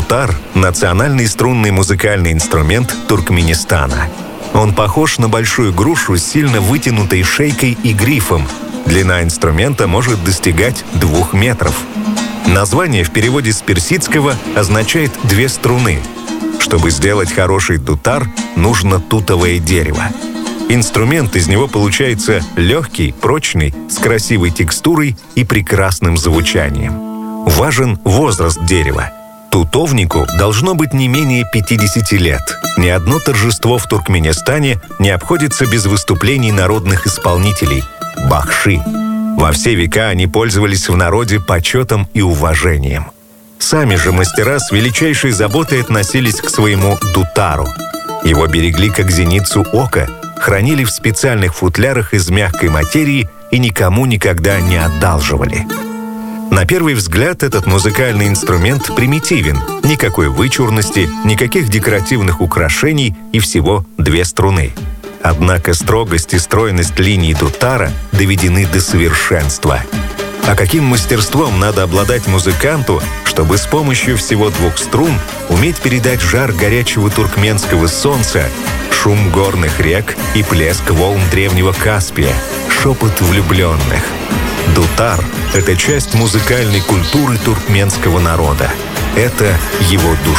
Дутар – национальный струнный музыкальный инструмент Туркменистана. Он похож на большую грушу с сильно вытянутой шейкой и грифом. Длина инструмента может достигать 2 метров. Название в переводе с персидского означает «две струны». Чтобы сделать хороший дутар, нужно тутовое дерево. Инструмент из него получается легкий, прочный, с красивой текстурой и прекрасным звучанием. Важен возраст дерева. Тутовнику должно быть не менее 50 лет. Ни одно торжество в Туркменистане не обходится без выступлений народных исполнителей – бахши. Во все века они пользовались в народе почетом и уважением. Сами же мастера с величайшей заботой относились к своему дутару. Его берегли как зеницу ока, хранили в специальных футлярах из мягкой материи и никому никогда не одалживали. На первый взгляд этот музыкальный инструмент примитивен. Никакой вычурности, никаких декоративных украшений и всего 2 струны. Однако строгость и стройность линий дутара доведены до совершенства. А каким мастерством надо обладать музыканту, чтобы с помощью всего 2 струн уметь передать жар горячего туркменского солнца, шум горных рек и плеск волн древнего Каспия, шепот влюбленных. Дутар — это часть музыкальной культуры туркменского народа. Это его душа.